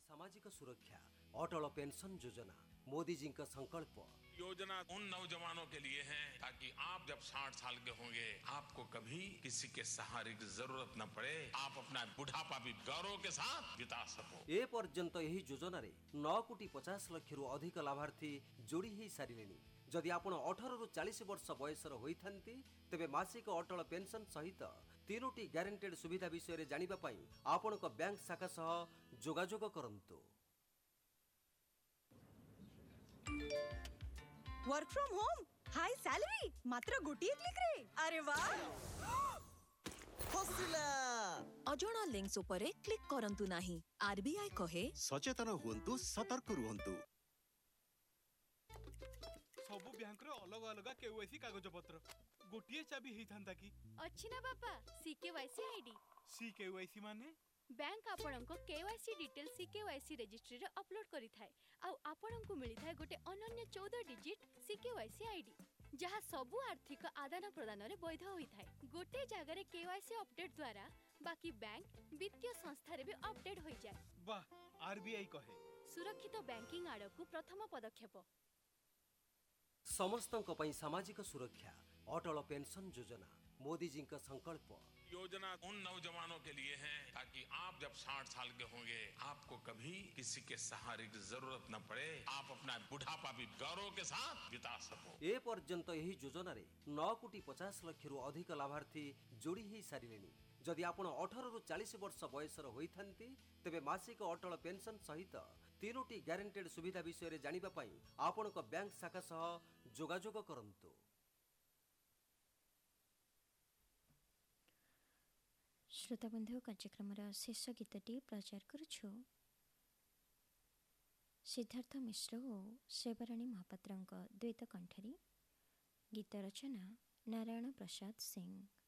सामाजिक सुरक्षा अटल पेंशन योजना मोदी जी का संकल्प। योजना उन नौजवानों के लिए है ताकि आप जब 60 साल के होंगे आपको कभी किसी के सहारे की जरूरत न पड़े, आप अपना बुढ़ापा भी गौरव के साथ बिता सको। ए पर्यंत यही योजना रे 9,50,00,000 रु अधिक लाभार्थी जोड़ी हो सारे। जदि आपण 18 रु 40 वर्ष बयसर होइथांती तेबे मासिक अटल पेंशन सहित 3टी ग्यारंटेड सुविधा विषय जानिबा पई आपणक बैंक शाखा सह जोगाजोग करंतु। Work from home high salary मात्र गोटिए क्लिक रे। अरे वाह हसिला अजणा लिंक्स उपरे क्लिक करंतु नाही। आरबीआई कहे सचेतन हुंतु, सतर्क रुहंतु। सबु बैंक रे अलग अलग केवाईसी कागज पत्र गोटिए चाबी हेइथांता की अछि ना बापा सीकेवाईसी आईडी। सीकेवाईसी माने बैंक आपणको केवाईसी डिटेल सीकेवाईसी रजिस्ट्री रे अपलोड करि थाए आ आपणको मिलि थाए गोटे अनन्य 14 डिजिट सीकेवाईसी आईडी जहा सबु आर्थिक आदान प्रदान रे वैध होई थाए। गोटे जगह रे केवाईसी अपडेट द्वारा बाकी बैंक वित्तीय संस्था रे भी अपडेट होई जाय। वाह आरबीआई कहे सुरक्षित बैंकिंग आड़कू प्रथम पदक्षेप। समस्तक पई सामाजिक सुरक्षा अटल पेंशन योजना मोदी जी का संकल्प। योजना उन नौजवानों के लिए है ताकि आप जब 60 साल के होंगे आपको कभी किसी के सहारे की जरूरत न पड़े, आप अपना बुढ़ापा भी गौरव के साथ बिता सको। ए पर्यंत यही योजना रे 9,50,00,000 रु अधिक लाभार्थी जोड़ी हो सारे। जदि आपण 18 रु 40 वर्ष बयसर होइथांती तेबे मासिक अटल पेंशन सहित 3टी ग्यारंटेड सुविधा विषय जानिबा पई आपणक बैंक शाखा सह जोगाजोग करंतु। श्रोताबंधु कार्यक्रम शेष गीतटी प्रचार करुछु सिद्धार्थ मिश्र और सेवाराणी महापात्र द्वैत कंठरी। गीत रचना नारायण प्रसाद सिंह।